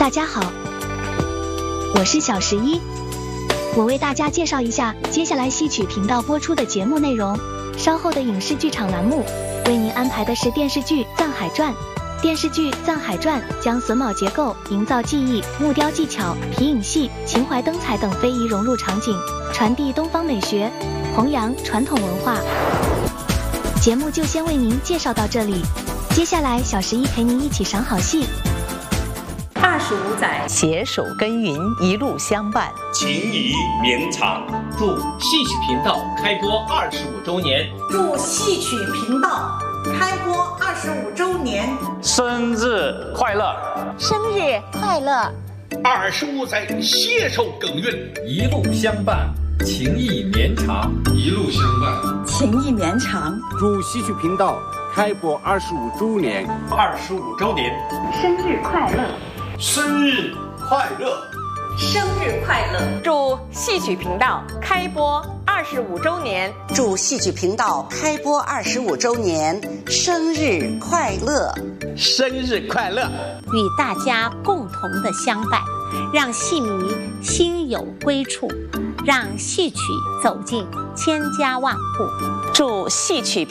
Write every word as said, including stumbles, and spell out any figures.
大家好，我是小十一，我为大家介绍一下接下来戏曲频道播出的节目内容。稍后的影视剧场栏目为您安排的是电视剧《藏海传》。电视剧《藏海传》将榫卯结构、营造技艺、木雕技巧、皮影戏、秦淮灯彩等非遗融入场景，传递东方美学，弘扬传统文化。节目就先为您介绍到这里，接下来小十一陪您一起赏好戏。 二十五载携手耕耘，一路相伴， 情谊绵长。 祝戏曲频道开播二十五周年！ 祝戏曲频道开播二十五周年！ 生日快乐！ 生日快乐！ 二十五载携手耕耘， 一路相伴，情谊绵长。 一路相伴， 情谊绵长。 祝戏曲频道开播二十五周年！ 二十五周年， 生日快乐！ 生日快乐！ 生日快乐！ 祝戏曲频道开播二十五周年！ 祝戏曲频道开播二十五周年，生日快乐！ 生日快乐！ 与大家共同的相伴，让戏迷心有归处，让戏曲走进千家万户。 祝戏曲